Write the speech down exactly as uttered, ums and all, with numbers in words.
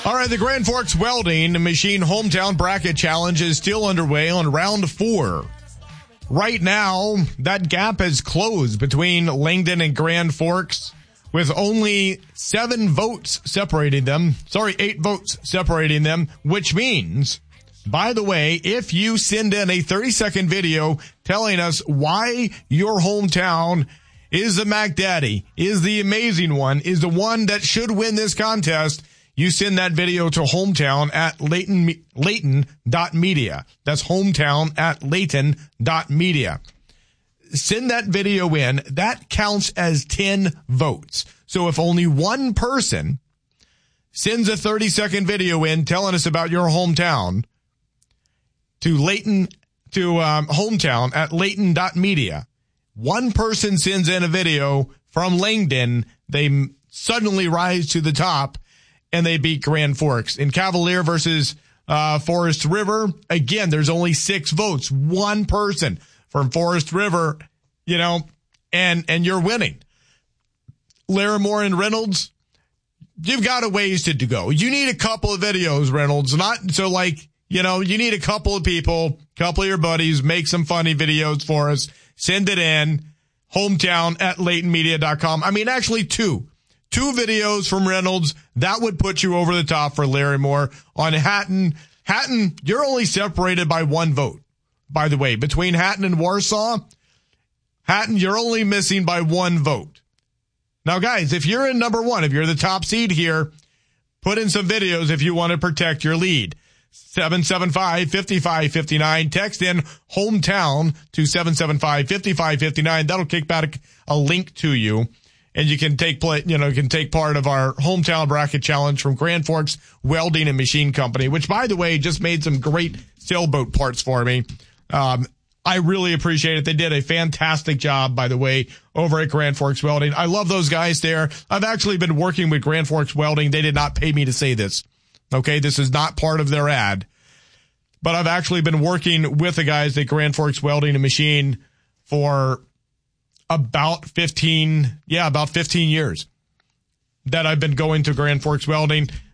All right, the Grand Forks Welding Machine Hometown Bracket Challenge is still underway on round four. Right now, that gap has closed between Langdon and Grand Forks with only seven votes separating them. Sorry, eight votes separating them, which means, by the way, if you send in a thirty-second video telling us why your hometown is the Mac Daddy, is the amazing one, is the one that should win this contest, you send that video to hometown at Layton, Layton dot media. That's hometown at Layton dot media. Send that video in. That counts as ten votes. So if only one person sends a thirty-second video in telling us about your hometown to Layton, to um, hometown at Layton dot media, one person sends in a video from Langdon, they suddenly rise to the top, and they beat Grand Forks. In Cavalier versus uh Forest River, again, there's only six votes. One person from Forest River, you know, and and you're winning. Larimore and Reynolds, you've got a ways to go. You need a couple of videos, Reynolds. Not so like, you know, you need a couple of people, couple of your buddies, make some funny videos for us. Send it in. Hometown at Layton media dot com. I mean, actually two. Two videos from Reynolds, that would put you over the top for Larimore. On Hatton, Hatton, you're only separated by one vote. By the way, between Hatton and Warsaw, Hatton, you're only missing by one vote. Now, guys, if you're in number one, if you're the top seed here, put in some videos if you want to protect your lead. seven seven five, five five five nine. Text in hometown to seven seven five, five five five nine. That'll kick back a link to you. And you can take play, you know, you can take part of our hometown bracket challenge from Grand Forks Welding and Machine Company, which, by the way, just made some great sailboat parts for me. Um, I really appreciate it. They did a fantastic job, by the way, over at Grand Forks Welding. I love those guys there. I've actually been working with Grand Forks Welding. They did not pay me to say this. Okay, this is not part of their ad. But I've actually been working with the guys at Grand Forks Welding and Machine for about fifteen, yeah, about fifteen years that I've been going to Grand Forks Welding.